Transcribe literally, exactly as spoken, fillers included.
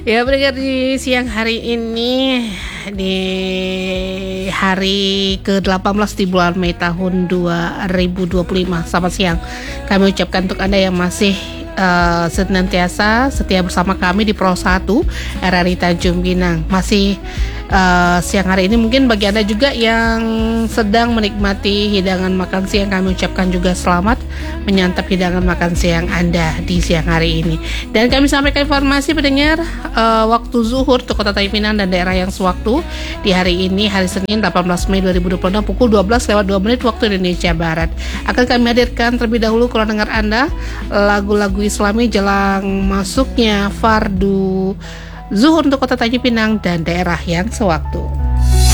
Ya, pendengar di siang hari ini, di hari ke delapan belas di bulan Mei tahun dua ribu dua puluh lima. Selamat siang. Kami ucapkan untuk Anda yang masih uh, senantiasa setia bersama kami di Pro satu R R I Tanjung Pinang. Masih uh, siang hari ini mungkin bagi Anda juga yang sedang menikmati hidangan makan siang, kami ucapkan juga selamat menyantap hidangan makan siang Anda di siang hari ini. Dan kami sampaikan informasi pendengar uh, waktu zuhur untuk Kota Tanjung Pinang dan daerah yang sewaktu di hari ini, hari Senin delapan belas Mei dua ribu dua puluh enam pukul dua belas lewat dua menit waktu Indonesia Barat. Akan kami hadirkan terlebih dahulu kalau dengar Anda lagu-lagu Islami jelang masuknya fardu zuhur untuk Kota Tanjung Pinang dan daerah yang sewaktu.